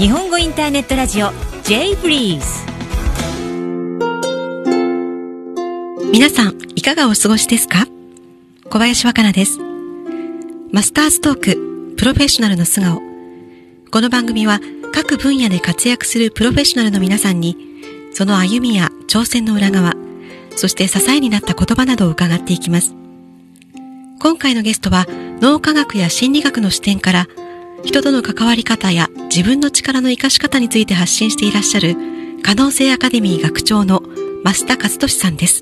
日本語インターネットラジオ J ブリーズ。 皆さんいかがお過ごしですか？小林若菜です。マスターズトークプロフェッショナルの素顔。この番組は各分野で活躍するプロフェッショナルの皆さんに、その歩みや挑戦の裏側、そして支えになった言葉などを伺っていきます。今回のゲストは脳科学や心理学の視点から人との関わり方や自分の力の生かし方について発信していらっしゃる可能性アカデミー学長の増田和俊さんです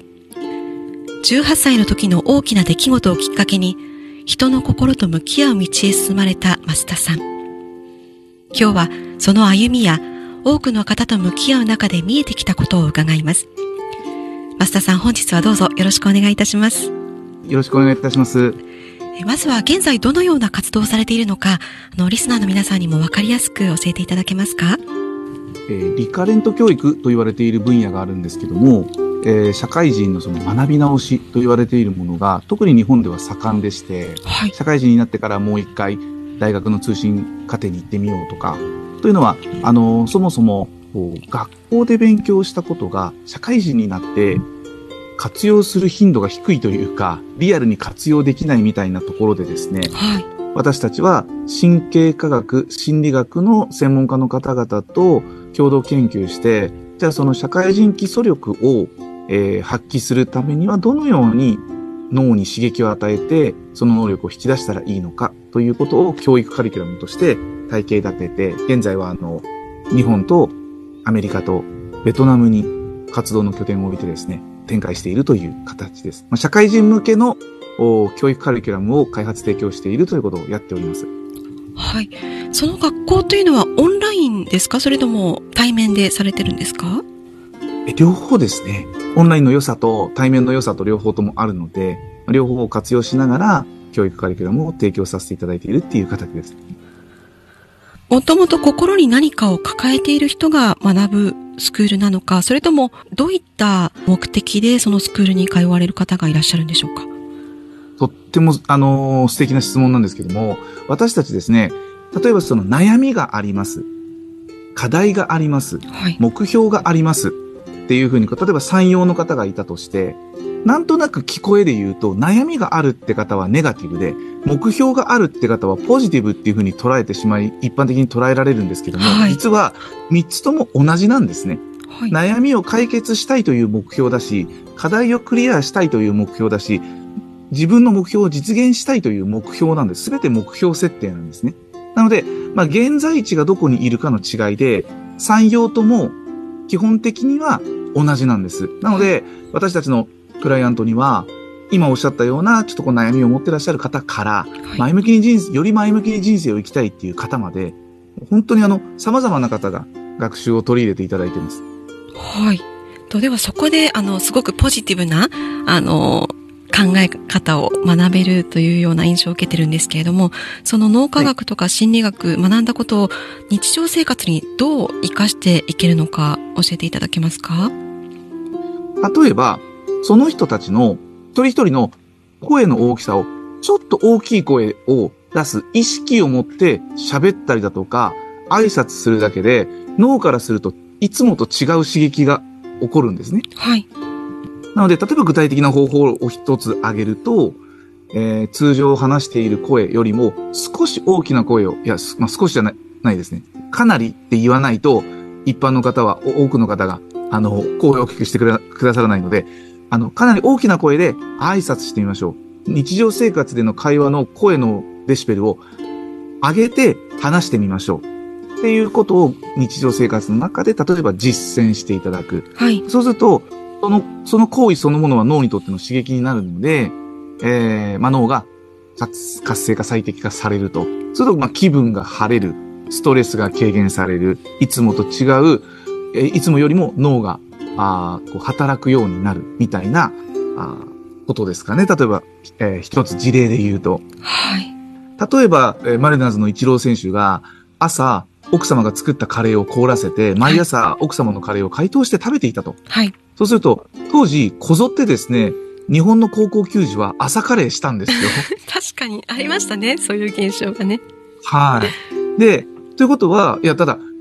。18歳の時の大きな出来事をきっかけに人の心と向き合う道へ進まれた増田さん。今日はその歩みや多くの方と向き合う中で見えてきたことを伺います。増田さん、本日はどうぞよろしくお願いいたします。 よろしくお願いいたします。 まずは現在どのような活動をされているのか、リスナーの皆さんにも分かりやすく教えていただけますか？ リカレント教育と言われている分野があるんですけども、社会人のその学び直しと言われているものが特に日本では盛んでして、はい、社会人になってからもう一回大学の通信課程に行ってみようとか、というのはそもそも学校で勉強したことが社会人になって活用する頻度が低いというか、リアルに活用できないみたいなところでですね、はい、私たちは神経科学、心理学の専門家の方々と共同研究して、じゃあその社会人基礎力を、発揮するためにはどのように脳に刺激を与えて、その能力を引き出したらいいのかということを教育カリキュラムとして体系立てて、現在は日本とアメリカとベトナムに活動の拠点を置いてですね、展開しているという形です。社会人向けの教育カリキュラムを開発提供しているということをやっております。 はい。その学校というのはオンラインですか？それとも対面でされてるんですか？ 両方ですね。オンラインの良さと対面の良さと両方ともあるので、両方を活用しながら教育カリキュラムを提供させていただいているっていう形です。 もともと心に何かを抱えている人が学ぶスクールなのか、それともどういった目的でそのスクールに通われる方がいらっしゃるんでしょうか？ とっても素敵な質問なんですけども、私たちですね、例えばその悩みがあります、課題があります、はい、目標がありますっていうふうに、例えば採用の方がいたとして、なんとなく聞こえで言うと、悩みがあるって方はネガティブで、目標があるって方はポジティブっていうふうに捉えてしまい、一般的に捉えられるんですけども、はい、実は3つとも同じなんですね、はい。悩みを解決したいという目標だし、課題をクリアしたいという目標だし、自分の目標を実現したいという目標なんです。すべて目標設定なんですね。なので、現在地がどこにいるかの違いで、3業とも基本的には同じなんです。なので、私たちのクライアントには、今おっしゃったような、ちょっと悩みを持ってらっしゃる方から、前向きにより前向きに人生を生きたいっていう方まで、本当に様々な方が学習を取り入れていただいています。 はい。ではそこで、すごくポジティブな、考え方を学べるというような印象を受けてるんですけれども、その脳科学とか心理学、学んだことを日常生活にどう活かしていけるのか教えていただけますか？ 例えば、その人たちの一人一人の声の大きさを、ちょっと大きい声を出す意識を持って喋ったりだとか、挨拶するだけで、脳からするといつもと違う刺激が起こるんですね。はい。なので、例えば具体的な方法を一つ挙げると、通常話している声よりも少し大きな声を、少しじゃないですね。かなりって言わないと、一般の方は、多くの方が、声を大きくしてくださらないので、かなり大きな声で挨拶してみましょう。日常生活での会話の声のデシベルを上げて話してみましょう。っていうことを日常生活の中で、例えば実践していただく。はい。そうすると、その行為そのものは脳にとっての刺激になるので、脳が活性化最適化されると。すると、気分が晴れる。ストレスが軽減される。いつもと違う、いつもよりも脳が、働くようになる。みたいな、ことですかね。例えば、一つ事例で言うと。はい。例えば、マリナーズのイチロー選手が、朝、奥様が作ったカレーを凍らせて、毎朝奥様のカレーを解凍して食べていたと。はい。そうすると、当時、こぞってですね、日本の高校球児は朝カレーしたんですよ。 確かにありましたね。そういう現象がね。 はい。で、ということは、ただ、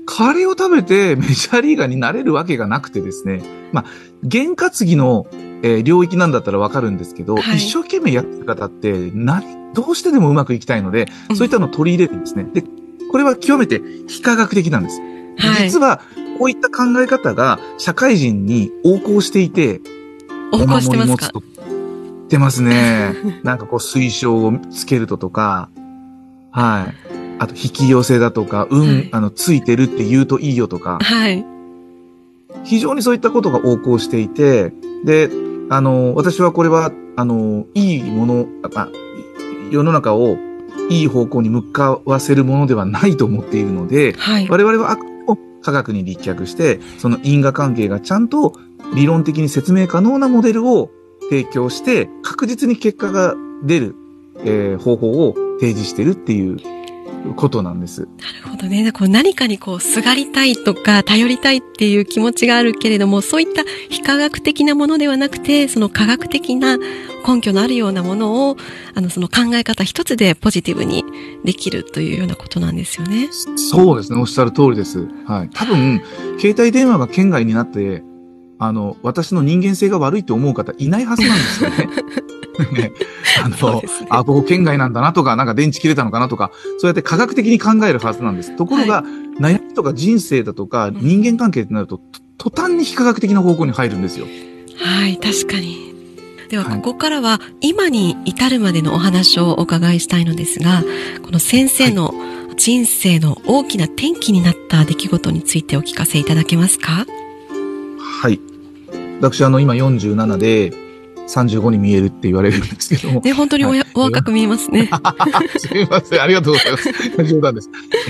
カレーを食べてメジャーリーガーになれるわけがなくてですね。まあ、験担ぎの、領域なんだったらわかるんですけど、 はい一生懸命やってる方ってどうしてでもうまくいきたいので、そういったのを取り入れるんですね。で、これは極めて非科学的なんです。 はい。 実は、こういった考え方が社会人に横行していて、 横行してますか？ と言ってますね。なんかこう推奨をつけるとか、はい。あと引き寄せだとか、 はいついてるって言うといいよとか、 はい。 非常にそういったことが横行していて、で、私はこれは、いいもの、世の中をいい方向に向かわせるものではないと思っているので、 はい。 我々はあくまでも科学に立脚して、その因果関係がちゃんと理論的に説明可能なモデルを提供して、確実に結果が出る、方法を提示してるっていうことなんです。 なるほどね。こう何かにすがりたいとか頼りたいっていう気持ちがあるけれども、そういった非科学的なものではなくて、その科学的な根拠のあるようなものを、その考え方一つでポジティブにできるというようなことなんですよね。 そうですね。おっしゃる通りです。はい。多分、携帯電話が圏外になって、私の人間性が悪いと思う方いないはずなんですよね。ね、 そうですね。 ここ圏外なんだなとか、なんか電池切れたのかなとか、そうやって科学的に考えるはずなんです。ところが、悩みとか人生だとか、人間関係ってなると、途端に非科学的な方向に入るんですよ。 はい、確かに。では、ここからは、今に至るまでのお話をお伺いしたいのですが、この先生の人生の大きな転機になった出来事についてお聞かせいただけますか？ はい。私、今47で、35に見えるって言われるんですけども。 ね、本当にお若く見えますね。 すみません。ありがとうございます。冗談です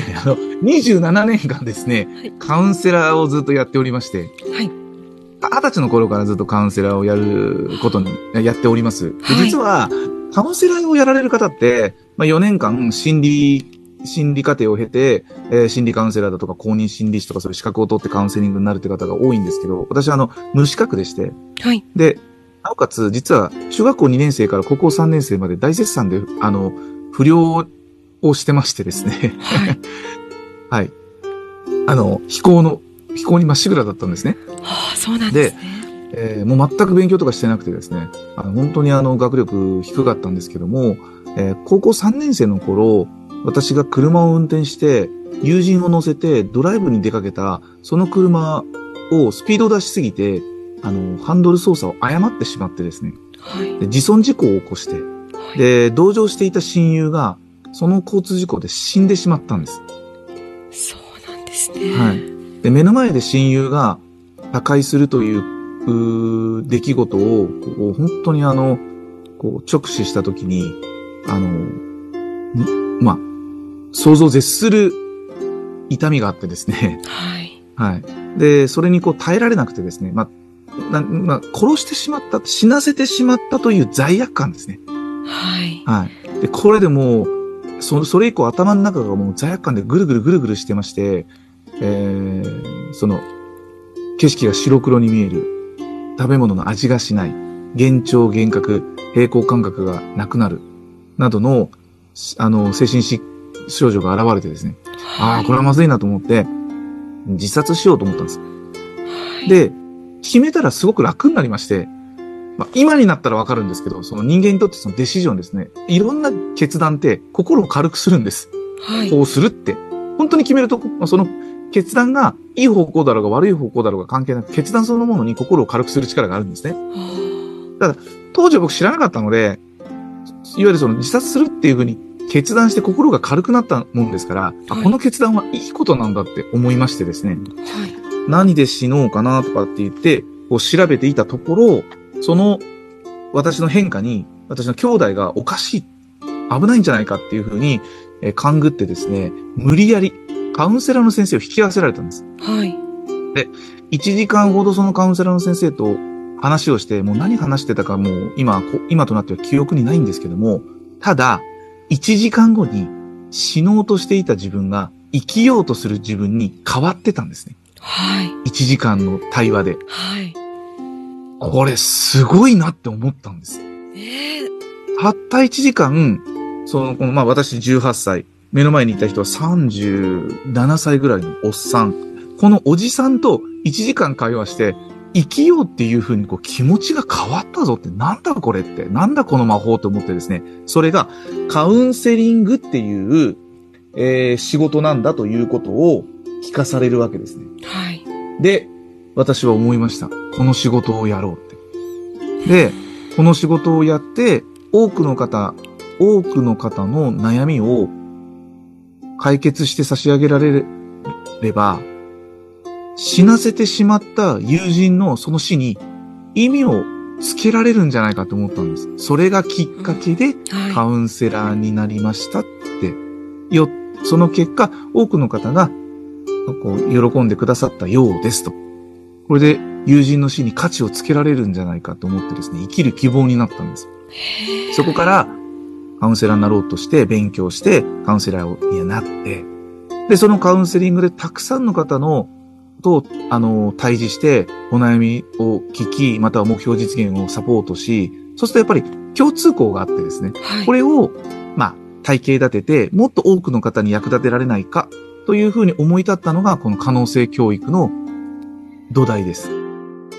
。27年間ですね、カウンセラーをずっとやっておりまして、 はい。 20歳の頃からずっとカウンセラーをやっております。ではい実は、カウンセラーをやられる方って、4年間心理課程を経て、心理カウンセラーだとか公認心理師とかそういう資格を取ってカウンセリングになるって方が多いんですけど、私は無資格でして、 はい。 で、なおかつ、実は、中学校2年生から高校3年生まで大絶賛で、不良をしてましてですね。 はい。 はい。非行にまっしぐらだったんですね。 はあ、そうなんですね。 もう全く勉強とかしてなくてですね。本当に学力低かったんですけども、高校3年生の頃、私が車を運転して、友人を乗せてドライブに出かけた、その車をスピード出しすぎて、ハンドル操作を誤ってしまってですね。 はい。 で自損事故を起こして、で、同乗していた親友が、その交通事故で死んでしまったんです。 そうなんですね。 はい。で、目の前で親友が他界するという出来事を、本当に直視したときに、想像を絶する痛みがあってですね。 はい。 はい。で、それに耐えられなくてですね、殺してしまった、死なせてしまったという罪悪感ですね。 はい。 はい。で、これでもう、それ以降頭の中がもう罪悪感でぐるぐるしてまして、その、景色が白黒に見える、食べ物の味がしない、幻聴、幻覚、平衡感覚がなくなる、などの、精神症状が現れてですね、 はい。 これはまずいなと思って、自殺しようと思ったんです。 はい。 で、決めたらすごく楽になりまして、今になったらわかるんですけど、その人間にとってそのデシジョンですね。いろんな決断って心を軽くするんです。 はい。 こうするって。本当に決めると、その決断がいい方向だろうが悪い方向だろうが関係なく、決断そのものに心を軽くする力があるんですね。 は当時は僕知らなかったので、いわゆるその自殺するっていうふうに決断して心が軽くなったもんですから、 はいこの決断はいいことなんだって思いましてですね。 あ。はい。 何で死のうかなとかって言って、調べていたところ、その私の変化に、私の兄弟がおかしい、危ないんじゃないかっていうふうに、勘ぐってですね、無理やりカウンセラーの先生を引き合わせられたんです。 はい。 1時間ほどそのカウンセラーの先生と話をして、もう何話してたかもう今となっては記憶にないんですけども、ただ、1時間後に死のうとしていた自分が生きようとする自分に変わってたんですね。 はい。 1時間の対話で。 はい。 これすごいなって思ったんです。 ねえ。 たった1時間、私18歳、 目の前にいた人は37歳ぐらいのおっさん。このおじさんと1時間会話して、生きようっていう風にこう気持ちが変わったぞって、なんだこれって、なんだこの魔法と思ってですね、それがカウンセリングっていう、仕事なんだということを聞かされるわけですね。 はい。 で、私は思いました。この仕事をやろうって。で、この仕事をやって、多くの方の悩みを解決して差し上げられれば、死なせてしまった友人のその死に意味をつけられるんじゃないかと思ったんです。それがきっかけでカウンセラーになりましたって。その結果、多くの方がこう喜んでくださったようですと。これで友人の死に価値をつけられるんじゃないかと思ってですね、生きる希望になったんです。そこからカウンセラーになろうとして勉強してカウンセラーになって、で、そのカウンセリングでたくさんの方のと、対峙して、お悩みを聞き、または目標実現をサポートし、そうするとやっぱり共通項があってですね、はい、これを、体系立てて、もっと多くの方に役立てられないか、というふうに思い立ったのが、この可能性教育の土台です。